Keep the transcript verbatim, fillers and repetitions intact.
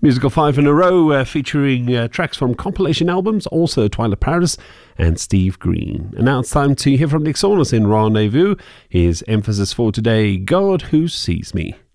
Musical five in a row, uh, featuring uh, tracks from compilation albums, also Twilight Paradise and Steve Green. And now it's time to hear from Nick Saunders in Rendezvous. His emphasis for today, God Who Sees Me.